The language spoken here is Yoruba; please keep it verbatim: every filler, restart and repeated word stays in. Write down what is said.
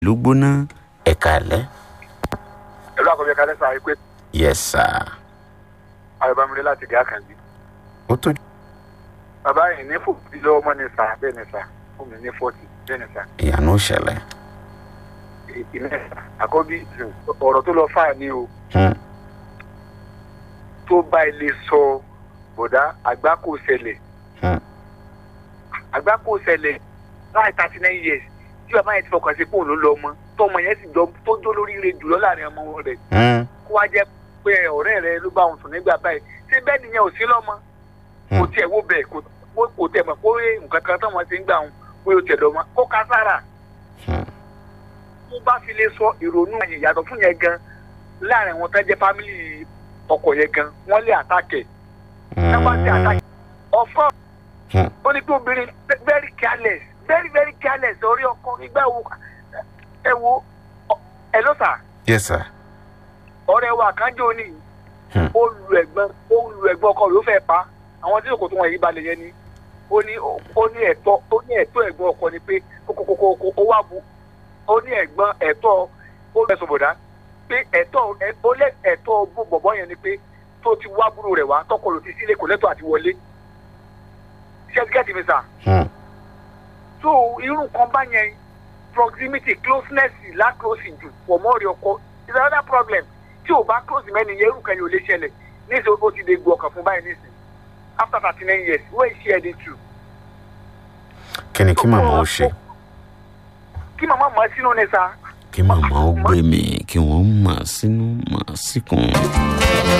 ló gbóná ẹ̀ka alẹ́. ẹ̀rọ àkọ́bí ẹ̀ka lẹ́sà ayé pé. yes sir. ayọ̀bámilé láti gẹ̀ àkànbí. ó tó. bàbá yìí ní fòkùtì lọ́wọ́ mọ́ ní sà bẹ́ẹ̀ ni sà fún mi ní fọ́ọ̀tì bẹ́ẹ̀ ni sà. ìyànà òṣèlè. ìmẹ̀ àkọ́bí ọ̀rọ̀ tó lọ fà ní o. tó bá ilé sọ bọ̀dá àgbákò ṣẹlẹ̀. àgbákò ṣẹlẹ̀ láì thirty nine years tí bàbá yẹn ti fọkàn sí fóònù lọ mọ́ tọmọ yẹn sì jọ tó jó lóríire jùlọ láàrin ọmọ rẹ̀. kó wá jẹ́ pé ọ̀rẹ́ rẹ̀ ló bá òun sùn nígbà báyìí ṣé bẹ́ẹ̀ nìyẹn ò sí lọ́mọ. kò tiẹ̀ wo bẹ́ẹ̀ kò tẹ̀ mọ̀ pé nǹkan kan tọ́mọ ti ń gbà wọn pé ó tẹ̀ lọ́mọ kó ká sára. tó bá fi lè sọ ìrònú àyè yàtọ̀ fún yẹn gan láàrin wọn tán jẹ́ fámìlì ọkọ yẹn gan wọ́n lé àtàkẹ́. nígbà tí àtàkẹ́ ọ̀fọ̀ ó ní pé obìnrin very careless very very careless orí ọkọ nígbà wo ẹ wo ẹ ló sà. yes sir. ọ̀rẹ́ wa kánjọ ní ó lu ẹ̀gbọ́n ó lu ẹ̀gbọ́n ọkọ rẹ̀ ó fẹ́ pa àwọn tí òkò tó wọn yìí balẹ̀ yẹn ni ó ní ó ní ẹ̀tọ́ ó ní ẹ̀tọ́ ẹ̀gbọ́n ọkọ ni pé kókókókó ó wá bu ó ní ẹ̀gbọ́n ẹ̀tọ́ ó lọ sọ̀bọ̀dá pé ẹ̀tọ́ ó lé ẹ̀tọ́ bọ̀bọ̀ yẹn ni pé tó ti wá búrò rẹ̀ wá tọkọ ló ti sílé kò lẹ́tọ̀ àti wọlé ṣẹ́gẹ́tì mi sà. so irú kan bá yẹn proximity closeness la close jù pọ̀ mọ́ rí ọkọ is another problem tí o bá close mẹ́ni yẹn irú kan yóò lè ṣẹlẹ̀ níṣẹ́ ó ti dé gbọ́ ọkàn fún báyìí níṣẹ́ after thirty nine years where is she heading to. kí ni kí màmá ó ṣe. kí màmá mọ̀ sínú ní sá. kí màmá ó gbé mi kí wọ́n mọ̀ sínú mọ̀ síkùn.